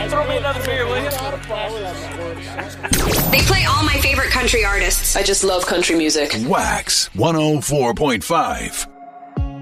Throw me another beer, will you? They play all my favorite country artists. I just love country music. Wax 104.5.